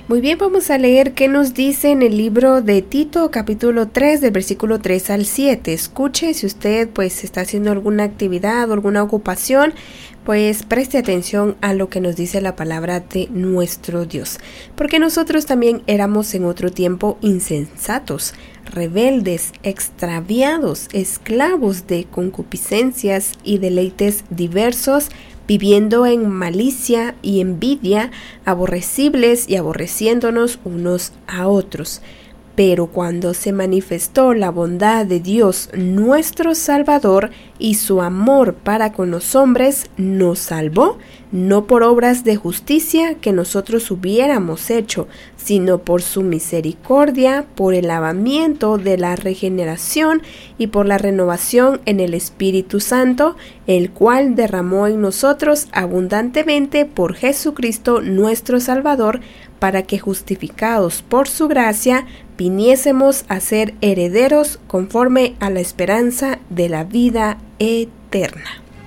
Muy bien, vamos a leer qué nos dice en el libro de Tito, capítulo 3, del versículo 3 al 7. Escuche, si usted pues está haciendo alguna actividad o alguna ocupación, pues preste atención a lo que nos dice la palabra de nuestro Dios. Porque nosotros también éramos en otro tiempo insensatos, rebeldes, extraviados, esclavos de concupiscencias y deleites diversos, viviendo en malicia y envidia, aborrecibles y aborreciéndonos unos a otros. Pero cuando se manifestó la bondad de Dios nuestro Salvador y su amor para con los hombres, nos salvó, no por obras de justicia que nosotros hubiéramos hecho, sino por su misericordia, por el lavamiento de la regeneración y por la renovación en el Espíritu Santo, el cual derramó en nosotros abundantemente por Jesucristo nuestro Salvador, para que justificados por su gracia viniésemos a ser herederos conforme a la esperanza de la vida eterna.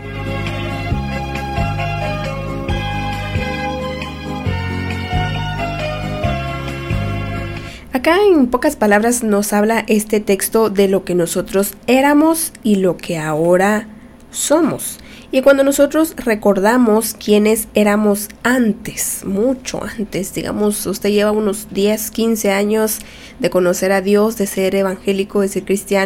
Acá en pocas palabras nos habla este texto de lo que nosotros éramos y lo que ahora somos. Y cuando nosotros recordamos quiénes éramos antes, mucho antes, digamos, usted lleva unos 10, 15 años de conocer a Dios, de ser evangélico, de ser cristiano,